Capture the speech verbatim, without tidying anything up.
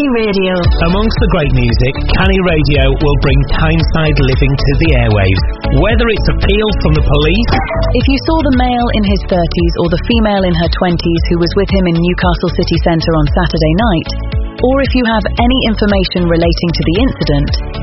Canny Radio. Amongst the great music, Canny Radio will bring Tyneside living to the airwaves. Whether it's appeals from the police... If you saw the male in his thirties or the female in her twenties who was with him in Newcastle City Centre on Saturday night, or if you have any information relating to the incident,